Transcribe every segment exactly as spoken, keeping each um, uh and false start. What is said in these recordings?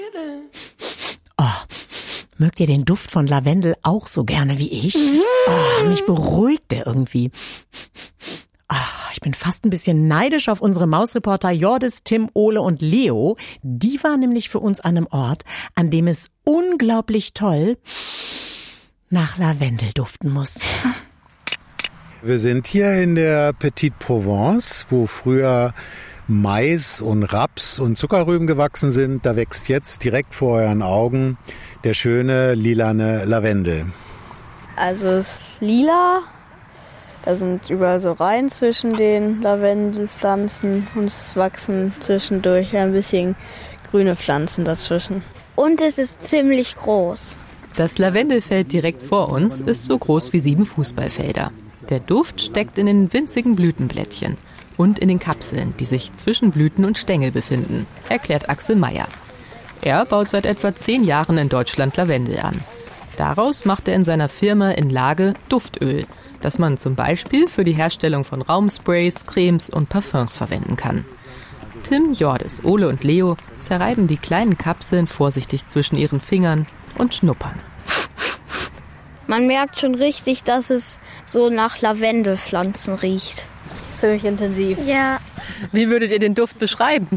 Oh, mögt ihr den Duft von Lavendel auch so gerne wie ich? Oh, mich beruhigt der irgendwie. Oh, ich bin fast ein bisschen neidisch auf unsere Mausreporter Jordis, Tim, Ole und Leo. Die waren nämlich für uns an einem Ort, an dem es unglaublich toll nach Lavendel duften muss. Wir sind hier in der Petite Provence, wo früher Mais und Raps und Zuckerrüben gewachsen sind. Da wächst jetzt direkt vor euren Augen der schöne lilane Lavendel. Also es ist lila, da sind überall so Reihen zwischen den Lavendelpflanzen und es wachsen zwischendurch ein bisschen grüne Pflanzen dazwischen. Und es ist ziemlich groß. Das Lavendelfeld direkt vor uns ist so groß wie sieben Fußballfelder. Der Duft steckt in den winzigen Blütenblättchen und in den Kapseln, die sich zwischen Blüten und Stängel befinden, erklärt Axel Meyer. Er baut seit etwa zehn Jahren in Deutschland Lavendel an. Daraus macht er in seiner Firma in Lage Duftöl, das man zum Beispiel für die Herstellung von Raumsprays, Cremes und Parfums verwenden kann. Tim, Jordis, Ole und Leo zerreiben die kleinen Kapseln vorsichtig zwischen ihren Fingern und schnuppern. Man merkt schon richtig, dass es so nach Lavendelpflanzen riecht. Ziemlich intensiv. Ja. Wie würdet ihr den Duft beschreiben?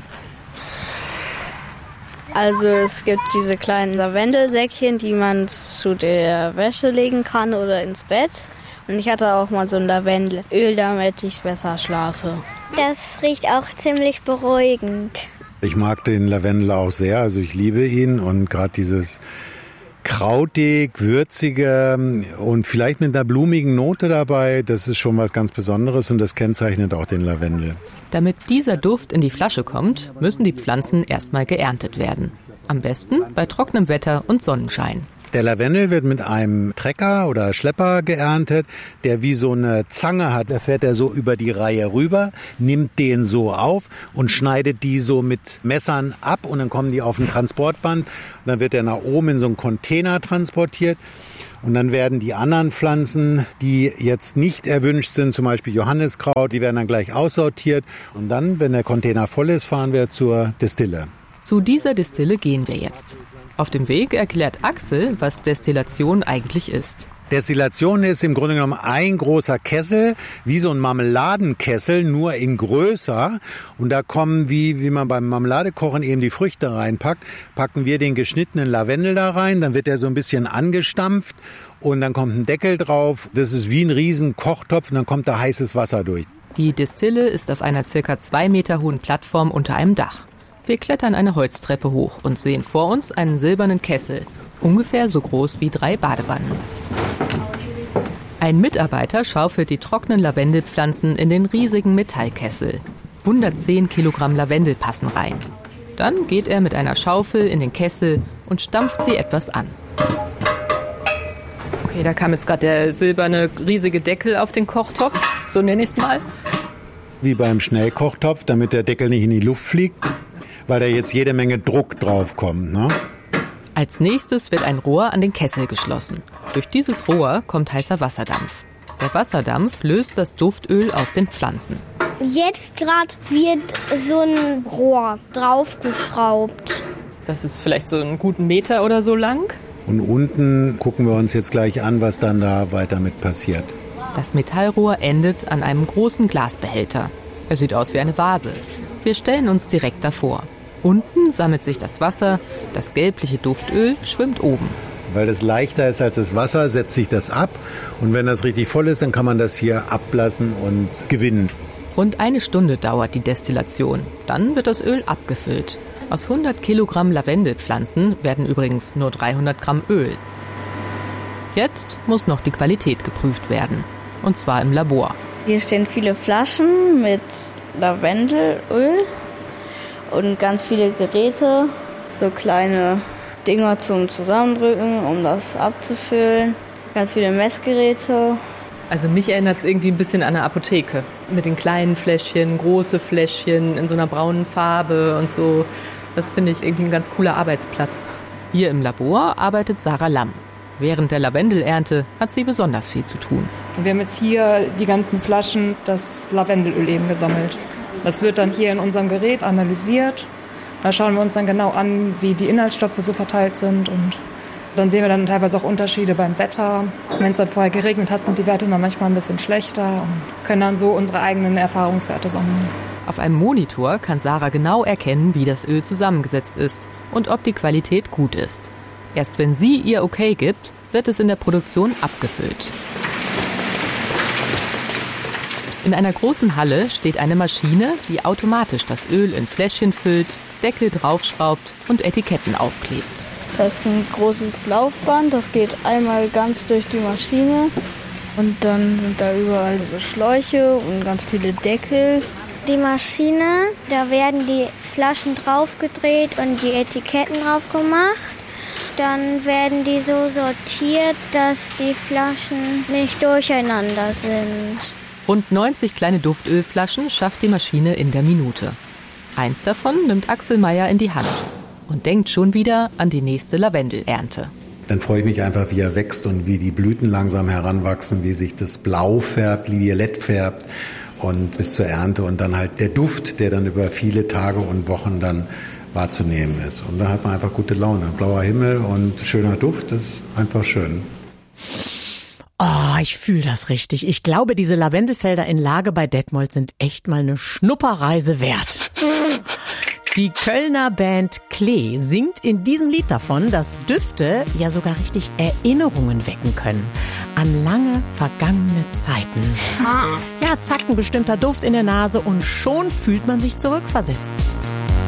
Also es gibt diese kleinen Lavendelsäckchen, die man zu der Wäsche legen kann oder ins Bett. Und ich hatte auch mal so ein Lavendelöl, damit ich besser schlafe. Das riecht auch ziemlich beruhigend. Ich mag den Lavendel auch sehr, also ich liebe ihn und gerade dieses krautig, würzige und vielleicht mit einer blumigen Note dabei, das ist schon was ganz Besonderes und das kennzeichnet auch den Lavendel. Damit dieser Duft in die Flasche kommt, müssen die Pflanzen erstmal geerntet werden. Am besten bei trockenem Wetter und Sonnenschein. Der Lavendel wird mit einem Trecker oder Schlepper geerntet, der wie so eine Zange hat. Da fährt er so über die Reihe rüber, nimmt den so auf und schneidet die so mit Messern ab und dann kommen die auf ein Transportband. Und dann wird er nach oben in so einen Container transportiert. Und dann werden die anderen Pflanzen, die jetzt nicht erwünscht sind, zum Beispiel Johanniskraut, die werden dann gleich aussortiert. Und dann, wenn der Container voll ist, fahren wir zur Destille. Zu dieser Destille gehen wir jetzt. Auf dem Weg erklärt Axel, was Destillation eigentlich ist. Destillation ist im Grunde genommen ein großer Kessel, wie so ein Marmeladenkessel, nur in größer. Und da kommen, wie, wie man beim Marmeladekochen eben die Früchte reinpackt, packen wir den geschnittenen Lavendel da rein. Dann wird der so ein bisschen angestampft und dann kommt ein Deckel drauf. Das ist wie ein riesen Kochtopf und dann kommt da heißes Wasser durch. Die Destille ist auf einer circa zwei Meter hohen Plattform unter einem Dach. Wir klettern eine Holztreppe hoch und sehen vor uns einen silbernen Kessel, ungefähr so groß wie drei Badewannen. Ein Mitarbeiter schaufelt die trockenen Lavendelpflanzen in den riesigen Metallkessel. hundertzehn Kilogramm Lavendel passen rein. Dann geht er mit einer Schaufel in den Kessel und stampft sie etwas an. Okay, da kam jetzt gerade der silberne riesige Deckel auf den Kochtopf, so nenne ich es mal. Wie beim Schnellkochtopf, damit der Deckel nicht in die Luft fliegt, weil da jetzt jede Menge Druck drauf kommt, ne? Als nächstes wird ein Rohr an den Kessel geschlossen. Durch dieses Rohr kommt heißer Wasserdampf. Der Wasserdampf löst das Duftöl aus den Pflanzen. Jetzt gerade wird so ein Rohr draufgeschraubt. Das ist vielleicht so einen guten Meter oder so lang. Und unten gucken wir uns jetzt gleich an, was dann da weiter mit passiert. Das Metallrohr endet an einem großen Glasbehälter. Er sieht aus wie eine Vase. Wir stellen uns direkt davor. Unten sammelt sich das Wasser, das gelbliche Duftöl schwimmt oben. Weil das leichter ist als das Wasser, setzt sich das ab. Und wenn das richtig voll ist, dann kann man das hier ablassen und gewinnen. Rund eine Stunde dauert die Destillation. Dann wird das Öl abgefüllt. Aus hundert Kilogramm Lavendelpflanzen werden übrigens nur dreihundert Gramm Öl. Jetzt muss noch die Qualität geprüft werden. Und zwar im Labor. Hier stehen viele Flaschen mit Lavendelöl und ganz viele Geräte, so kleine Dinger zum Zusammendrücken, um das abzufüllen. Ganz viele Messgeräte. Also mich erinnert es irgendwie ein bisschen an eine Apotheke. Mit den kleinen Fläschchen, große Fläschchen in so einer braunen Farbe und so. Das finde ich irgendwie ein ganz cooler Arbeitsplatz. Hier im Labor arbeitet Sarah Lamm. Während der Lavendelernte hat sie besonders viel zu tun. Wir haben jetzt hier die ganzen Flaschen, das Lavendelöl eben gesammelt. Das wird dann hier in unserem Gerät analysiert Da schauen wir uns dann genau an, wie die Inhaltsstoffe so verteilt sind und dann sehen wir dann teilweise auch Unterschiede beim Wetter. Wenn es dann vorher geregnet hat, sind die Werte dann manchmal ein bisschen schlechter und können dann so unsere eigenen Erfahrungswerte sammeln. Auf einem Monitor kann Sarah genau erkennen, wie das Öl zusammengesetzt ist und ob die Qualität gut ist. Erst wenn sie ihr Okay gibt, wird es in der Produktion abgefüllt. In einer großen Halle steht eine Maschine, die automatisch das Öl in Fläschchen füllt, Deckel draufschraubt und Etiketten aufklebt. Das ist ein großes Laufband, das geht einmal ganz durch die Maschine und dann sind da überall so Schläuche und ganz viele Deckel. Die Maschine, da werden die Flaschen draufgedreht und die Etiketten drauf gemacht. Dann werden die so sortiert, dass die Flaschen nicht durcheinander sind. Rund neunzig kleine Duftölflaschen schafft die Maschine in der Minute. Eins davon nimmt Axel Meyer in die Hand und denkt schon wieder an die nächste Lavendelernte. Dann freue ich mich einfach, wie er wächst und wie die Blüten langsam heranwachsen, wie sich das Blau färbt, violett färbt und bis zur Ernte und dann halt der Duft, der dann über viele Tage und Wochen dann wahrzunehmen ist. Und dann hat man einfach gute Laune. Blauer Himmel und schöner Duft, das ist einfach schön. Oh, ich fühle das richtig. Ich glaube, diese Lavendelfelder in Lage bei Detmold sind echt mal eine Schnupperreise wert. Die Kölner Band Klee singt in diesem Lied davon, dass Düfte ja sogar richtig Erinnerungen wecken können. An lange vergangene Zeiten. Ja, zack, ein bestimmter Duft in der Nase und schon fühlt man sich zurückversetzt.